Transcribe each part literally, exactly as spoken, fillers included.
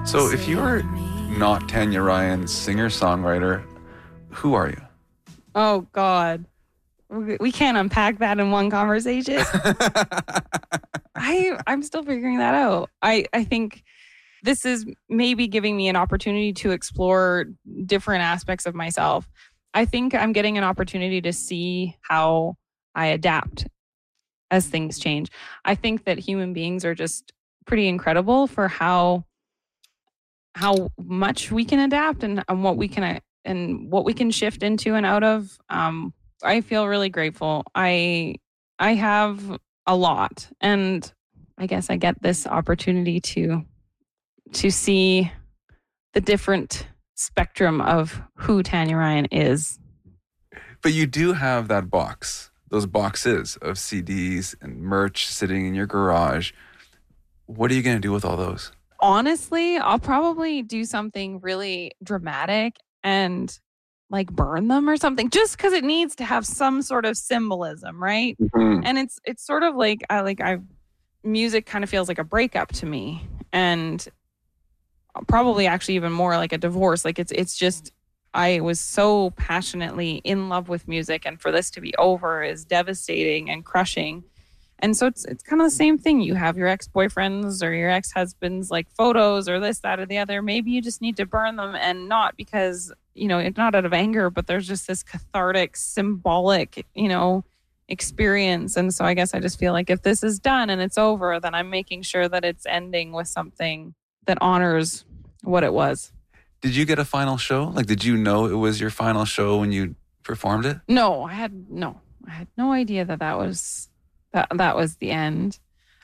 So if you were not Tanya Ryan, singer-songwriter, who are you? Oh, God. We can't unpack that in one conversation. I, I'm still figuring that out. I, I think this is maybe giving me an opportunity to explore different aspects of myself. I think I'm getting an opportunity to see how I adapt as things change. I think that human beings are just pretty incredible for how how much we can adapt and, and what we can and what we can shift into and out of. Um, I feel really grateful. I I have a lot, and I guess I get this opportunity to to see the different spectrum of who Tanya Ryan is. But you do have that box, those boxes of C Ds and merch sitting in your garage. What are you going to do with all those? Honestly, I'll probably do something really dramatic and like burn them or something, just because it needs to have some sort of symbolism, right? Mm-hmm. And it's it's sort of like I like I music kind of feels like a breakup to me, and probably actually even more like a divorce. Like it's it's just I was so passionately in love with music, and for this to be over is devastating and crushing. And so it's it's kind of the same thing. You have your ex-boyfriends or your ex-husbands like photos or this, that, or the other. Maybe you just need to burn them, and not because, you know, it's not out of anger, but there's just this cathartic, symbolic, you know, experience. And so I guess I just feel like if this is done and it's over, then I'm making sure that it's ending with something that honors what it was. Did you get a final show? Like, did you know it was your final show when you performed it? No, I had no, I had no idea that that was... That that was the end.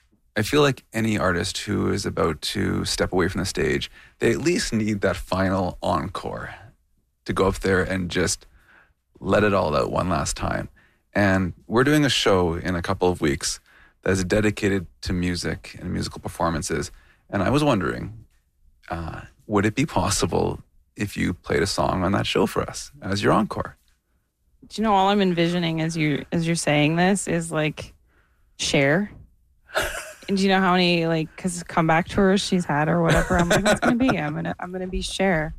I feel like any artist who is about to step away from the stage, they at least need that final encore to go up there and just let it all out one last time. And we're doing a show in a couple of weeks that is dedicated to music and musical performances. And I was wondering, uh, would it be possible if you played a song on that show for us as your encore? Do you know, all I'm envisioning as you as you're saying this is like Cher. And do you know how many like cause comeback tours she's had or whatever? I'm like, what's gonna be? I'm gonna I'm gonna be Cher.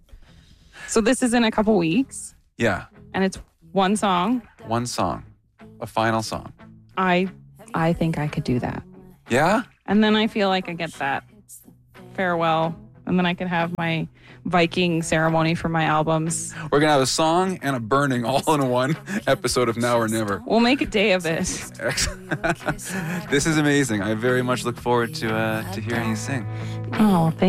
So this is in a couple weeks. Yeah. And it's one song. One song. A final song. I I think I could do that. Yeah? And then I feel like I get that farewell. And then I could have my Viking ceremony for my albums. We're going to have a song and a burning all in one episode of Now or Never. We'll make a day of it. This is amazing. I very much look forward to uh, to hearing you sing. Oh, thank you.